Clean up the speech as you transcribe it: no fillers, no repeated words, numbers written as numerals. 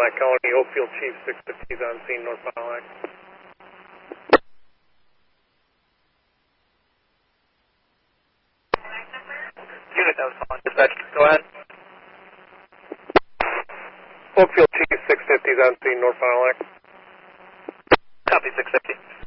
County, Oakfield Chief 650 is on scene, North Fond du Lac. Unit that was calling dispatch, go ahead. Oakfield Chief 650 is on scene, North Fond du Lac. Copy 650.